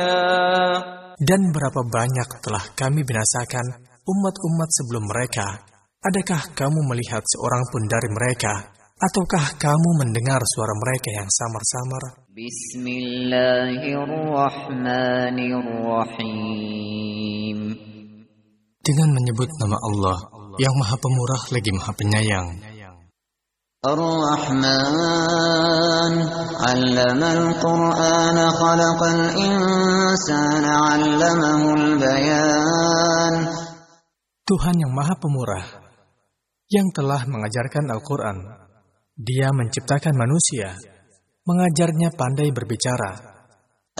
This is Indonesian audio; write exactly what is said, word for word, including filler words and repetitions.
Dan berapa banyak telah kami binasakan umat-umat sebelum mereka. Adakah kamu melihat seorang pun dari mereka? Ataukah kamu mendengar suara mereka yang samar-samar? Bismillahirrahmanirrahim. Dengan menyebut nama Allah yang Maha Pemurah lagi Maha Penyayang. Ar-Rahman 'allamal Qur'ana khalaqal insana 'allamahul bayan. Tuhan yang Maha Pemurah yang telah mengajarkan Al-Quran. Dia menciptakan manusia, mengajarnya pandai berbicara.